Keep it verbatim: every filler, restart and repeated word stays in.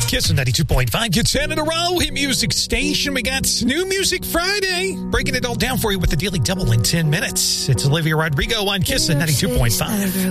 Kiss ninety-two point five, Kids ten in a row, hit music station. We got New Music Friday, breaking it all down for you with the Daily Double in ten minutes. It's Olivia Rodrigo on Kiss ninety-two point five.